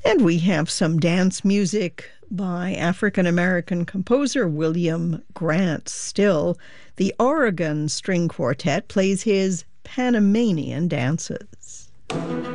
And we have some dance music by African-American composer William Grant Still. The Oregon String Quartet plays his Panamanian dances.